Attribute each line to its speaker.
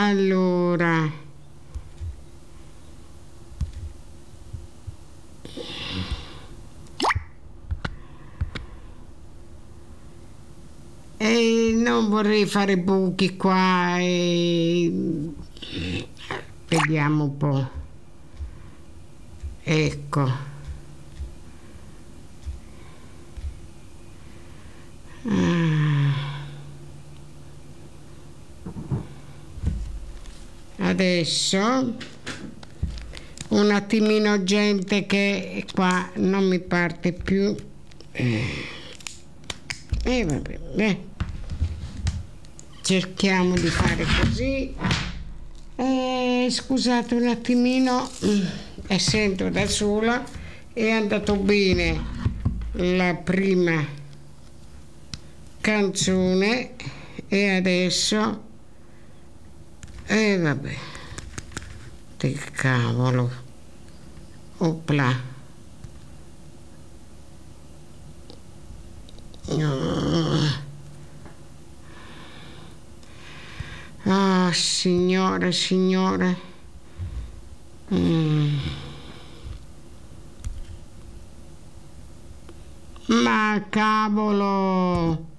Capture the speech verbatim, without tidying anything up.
Speaker 1: Allora, e non vorrei fare buchi qua e... vediamo un po'. Ecco. Adesso un attimino, gente, che qua non mi parte più. E eh, vabbè, eh. Cerchiamo di fare così. Eh, scusate un attimino, essendo da sola è andato bene la prima canzone e adesso e eh, vabbè, del cavolo, opla, no. Ah, signore, signore. Mm. Ma cavolo!